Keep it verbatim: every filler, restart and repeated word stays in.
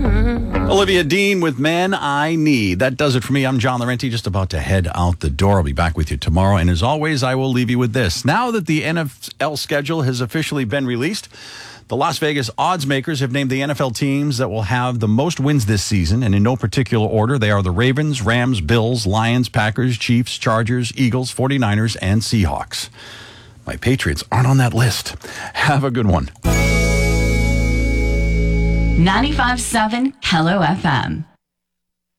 Olivia Dean with Men I Need. That does it for me. I'm John Laurenti, just about to head out the door. I'll be back with you tomorrow. And as always, I will leave you with this. Now that the N F L schedule has officially been released, the Las Vegas odds makers have named the N F L teams that will have the most wins this season. And in no particular order, they are the Ravens, Rams, Bills, Lions, Packers, Chiefs, Chargers, Eagles, forty-niners, and Seahawks. My Patriots aren't on that list. Have a good one. ninety-five point seven Hello F M.